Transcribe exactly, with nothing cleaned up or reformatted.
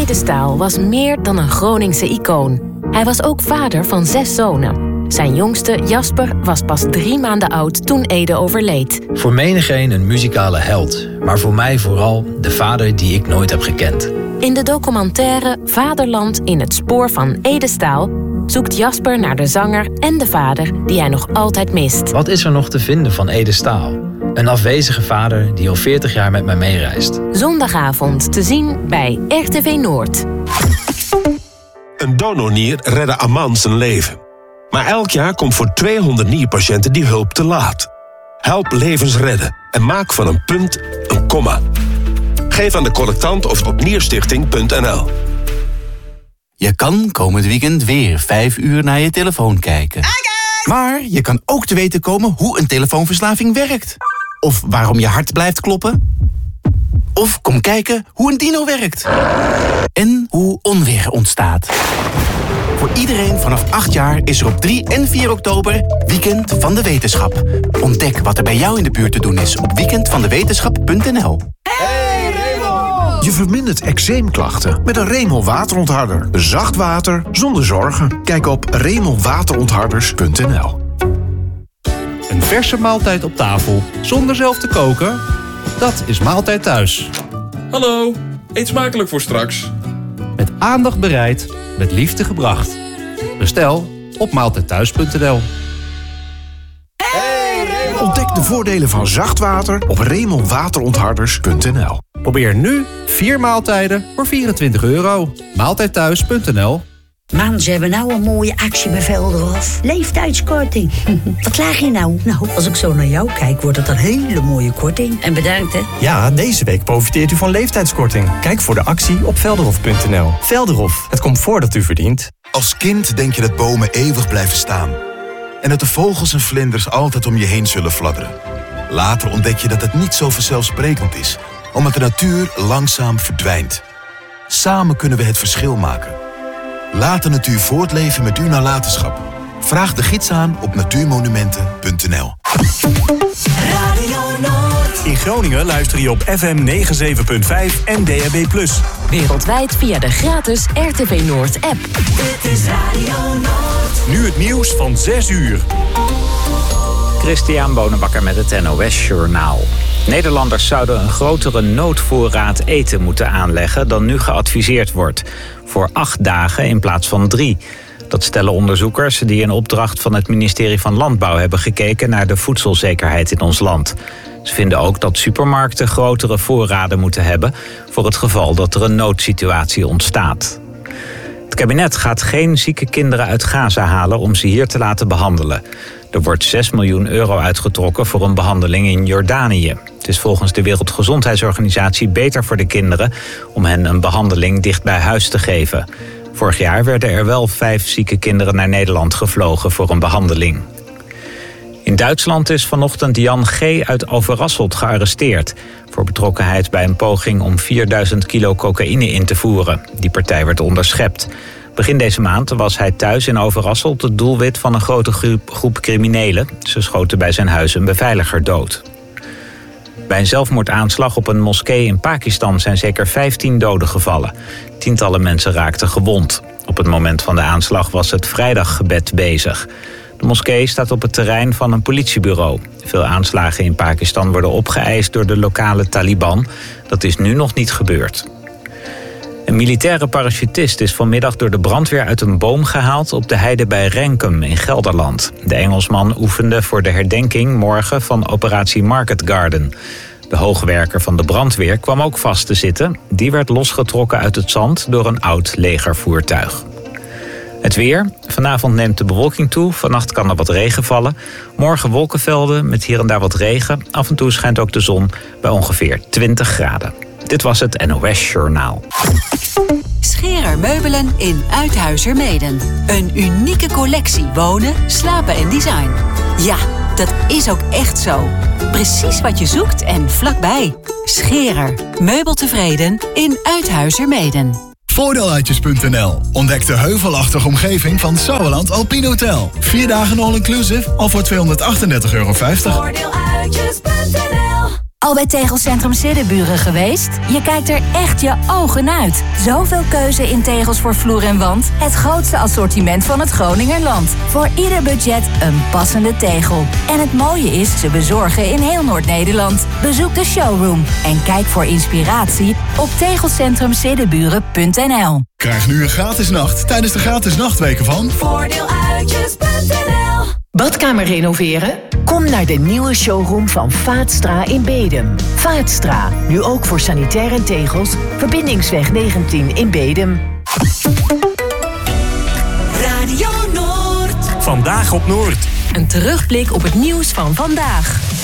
Edestaal was meer dan een Groningse icoon. Hij was ook vader van zes zonen. Zijn jongste, Jasper, was pas drie maanden oud toen Ede overleed. Voor menigeen een muzikale held, maar voor mij vooral de vader die ik nooit heb gekend. In de documentaire Vaderland in het spoor van Edestaal zoekt Jasper naar de zanger en de vader die hij nog altijd mist. Wat is er nog te vinden van Edestaal? Een afwezige vader die al veertig jaar met mij meereist. Zondagavond te zien bij R T V Noord. Een donornier redde Aman zijn leven. Maar elk jaar komt voor tweehonderd nierpatiënten die hulp te laat. Help levens redden en maak van een punt een komma. Geef aan de collectant of op nierstichting punt n l. Je kan komend weekend weer vijf uur naar je telefoon kijken. Maar je kan ook te weten komen hoe een telefoonverslaving werkt. Of waarom je hart blijft kloppen. Of kom kijken hoe een dino werkt. En hoe onweer ontstaat. Voor iedereen vanaf acht jaar is er op drie en vier oktober Weekend van de Wetenschap. Ontdek wat er bij jou in de buurt te doen is op weekend van de wetenschap punt n l. Hey Remel! Je vermindert eczeemklachten met een Remel waterontharder. Zacht water zonder zorgen. Kijk op remel waterontharders punt n l. Een verse maaltijd op tafel zonder zelf te koken? Dat is Maaltijd Thuis. Hallo, eet smakelijk voor straks. Met aandacht bereid, met liefde gebracht. Bestel op maaltijdthuis punt n l. Ontdek de voordelen van zacht water op remel waterontharders punt n l. Probeer nu vier maaltijden voor vierentwintig euro. maaltijdthuis punt n l. Man, ze hebben nou een mooie actie bij Velderhof. Leeftijdskorting. Wat laag je nou? Nou, als ik zo naar jou kijk, wordt het een hele mooie korting. En bedankt, hè? Ja, deze week profiteert u van leeftijdskorting. Kijk voor de actie op velderhof punt n l. Velderhof, het comfort dat u verdient. Als kind denk je dat bomen eeuwig blijven staan. En dat de vogels en vlinders altijd om je heen zullen fladderen. Later ontdek je dat het niet zo vanzelfsprekend is, omdat de natuur langzaam verdwijnt. Samen kunnen we het verschil maken. Laat de natuur voortleven met uw nalatenschap. Vraag de gids aan op natuurmonumenten punt n l. In Groningen luister je op F M negenenzeventig punt vijf en D A B plus. Wereldwijd via de gratis R T V Noord app. Dit is Radio Noord. Nu het nieuws van zes uur. Christian Bonenbakker met het N O S Journaal. Nederlanders zouden een grotere noodvoorraad eten moeten aanleggen dan nu geadviseerd wordt. Voor acht dagen in plaats van drie. Dat stellen onderzoekers die in opdracht van het ministerie van Landbouw hebben gekeken naar de voedselzekerheid in ons land. Ze vinden ook dat supermarkten grotere voorraden moeten hebben voor het geval dat er een noodsituatie ontstaat. Het kabinet gaat geen zieke kinderen uit Gaza halen om ze hier te laten behandelen. Er wordt zes miljoen euro uitgetrokken voor een behandeling in Jordanië. Het is volgens de Wereldgezondheidsorganisatie beter voor de kinderen om hen een behandeling dicht bij huis te geven. Vorig jaar werden er wel vijf zieke kinderen naar Nederland gevlogen voor een behandeling. In Duitsland is vanochtend Jan G. uit Overasselt gearresteerd voor betrokkenheid bij een poging om vierduizend kilo cocaïne in te voeren. Die partij werd onderschept. Begin deze maand was hij thuis in Overasselt het doelwit van een grote groep, groep criminelen. Ze schoten bij zijn huis een beveiliger dood. Bij een zelfmoordaanslag op een moskee in Pakistan zijn zeker vijftien doden gevallen. Tientallen mensen raakten gewond. Op het moment van de aanslag was het vrijdaggebed bezig. De moskee staat op het terrein van een politiebureau. Veel aanslagen in Pakistan worden opgeëist door de lokale Taliban. Dat is nu nog niet gebeurd. Een militaire parachutist is vanmiddag door de brandweer uit een boom gehaald op de heide bij Renkum in Gelderland. De Engelsman oefende voor de herdenking morgen van operatie Market Garden. De hoogwerker van de brandweer kwam ook vast te zitten. Die werd losgetrokken uit het zand door een oud legervoertuig. Het weer. Vanavond neemt de bewolking toe. Vannacht kan er wat regen vallen. Morgen wolkenvelden met hier en daar wat regen. Af en toe schijnt ook de zon bij ongeveer twintig graden. Dit was het N O S Journaal. Scherer Meubelen in Uithuizermeeden. Een unieke collectie wonen, slapen en design. Ja, dat is ook echt zo. Precies wat je zoekt en vlakbij. Scherer. Meubeltevreden in Uithuizermeeden. Voordeeluitjes punt n l. Ontdek de heuvelachtige omgeving van Sauerland Alpine Hotel. Vier dagen all-inclusive al voor tweehonderdachtendertig euro vijftig. Voordeeluitjes punt n l Al bij Tegelcentrum Siddeburen geweest? Je kijkt er echt je ogen uit. Zoveel keuze in tegels voor vloer en wand. Het grootste assortiment van het Groningerland. Voor ieder budget een passende tegel. En het mooie is, ze bezorgen in heel Noord-Nederland. Bezoek de showroom en kijk voor inspiratie op tegelcentrum siddeburen punt n l. Krijg nu een gratis nacht tijdens de gratis nachtweken van Voordeeluitjes punt n l. Badkamer renoveren? Kom naar de nieuwe showroom van Vaatstra in Bedum. Vaatstra, nu ook voor sanitair en tegels. Verbindingsweg negentien in Bedum. Radio Noord. Vandaag op Noord. Een terugblik op het nieuws van vandaag.